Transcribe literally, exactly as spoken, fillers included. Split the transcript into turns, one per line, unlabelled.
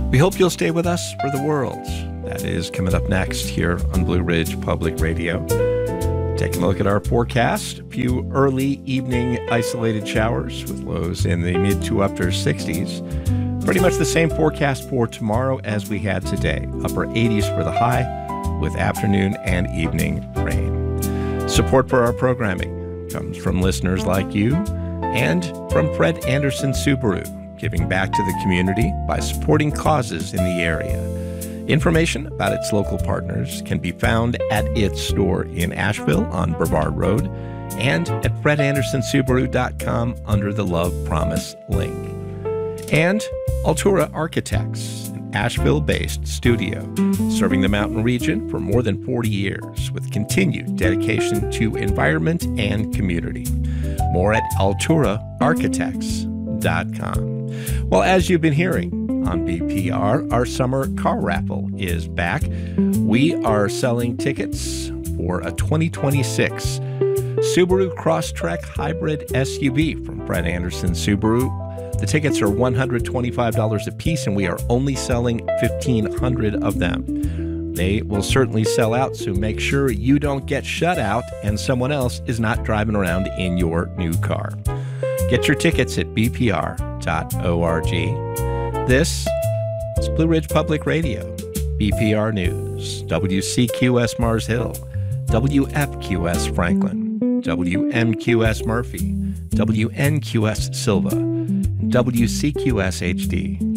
We hope you'll stay with us for the world. That is coming up next here on Blue Ridge Public Radio. Taking a look at our forecast. A few early evening isolated showers with lows in the mid to upper sixties. Pretty much the same forecast for tomorrow as we had today. Upper eighties for the high with afternoon and evening rain. Support for our programming comes from listeners like you and from Fred Anderson Subaru, giving back to the community by supporting causes in the area. Information about its local partners can be found at its store in Asheville on Brevard Road and at fred anderson subaru dot com under the Love Promise link. And Altura Architects, an Asheville-based studio serving the mountain region for more than forty years with continued dedication to environment and community. More at altura architects dot com. Well, as you've been hearing on B P R, our summer car raffle is back. We are selling tickets for a twenty twenty-six Subaru Crosstrek Hybrid S U V from Fred Anderson Subaru. The tickets are one hundred twenty-five dollars a piece, and we are only selling fifteen hundred of them. They will certainly sell out, so make sure you don't get shut out and someone else is not driving around in your new car. Get your tickets at b p r dot org. This is Blue Ridge Public Radio, B P R News, W C Q S Mars Hill, W F Q S Franklin, W M Q S Murphy, W N Q S Silva, and W C Q S H D.